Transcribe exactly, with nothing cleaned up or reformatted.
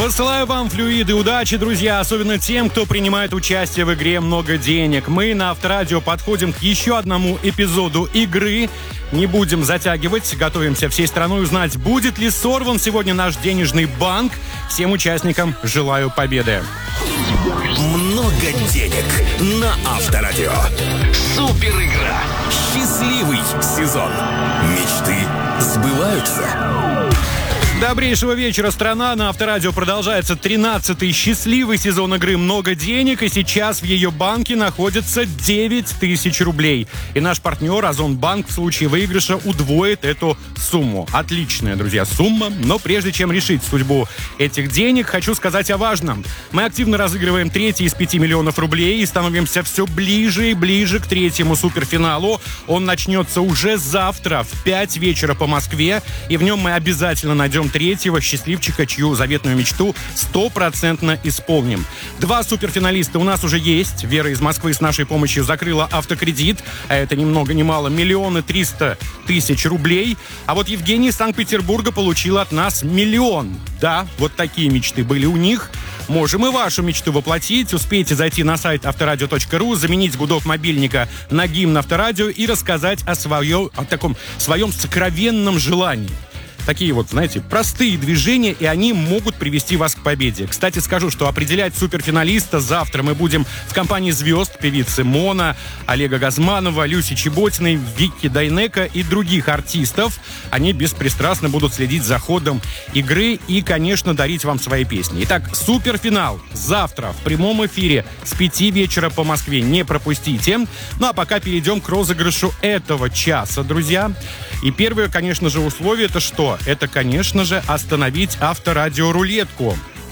Посылаю вам флюиды удачи, друзья, особенно тем, кто принимает участие в игре «Много денег». Мы на Авторадио подходим к еще одному эпизоду игры. Не будем затягивать, готовимся всей страной узнать, будет ли сорван сегодня наш денежный банк. Всем участникам желаю победы. Много денег на Авторадио. Супер игра. Счастливый сезон. Мечты сбываются. Добрейшего вечера, страна. На Авторадио продолжается тринадцатый счастливый сезон игры «Много денег», и сейчас в ее банке находится девять тысяч рублей. И наш партнер Озонбанк в случае выигрыша удвоит эту сумму. Отличная, друзья, сумма. Но прежде чем решить судьбу этих денег, хочу сказать о важном. Мы активно разыгрываем третий из пяти миллионов рублей и становимся все ближе и ближе к третьему суперфиналу. Он начнется уже завтра в пять вечера по Москве, и в нем мы обязательно найдем третьего счастливчика, чью заветную мечту стопроцентно исполним. Два суперфиналиста у нас уже есть. Вера из Москвы с нашей помощью закрыла автокредит, а это ни много ни мало миллион и триста тысяч рублей. А вот Евгений из Санкт-Петербурга получил от нас миллион. Да, вот такие мечты были у них. Можем и вашу мечту воплотить. Успейте зайти на сайт авторадио точка ру, заменить гудок мобильника на гимн Авторадио и рассказать о своем, о таком своем сокровенном желании. Такие вот, знаете, простые движения, и они могут привести вас к победе. Кстати, скажу, что определять суперфиналиста завтра мы будем в компании звезд, певицы Мона, Олега Газманова, Люси Чеботиной, Вики Дайнеко и других артистов. Они беспристрастно будут следить за ходом игры и, конечно, дарить вам свои песни. Итак, суперфинал завтра в прямом эфире с пяти вечера по Москве. Не пропустите. Ну а пока перейдем к розыгрышу этого часа, друзья. И первое, конечно же, условие — это что? Это, конечно же, остановить авторадиорулетку.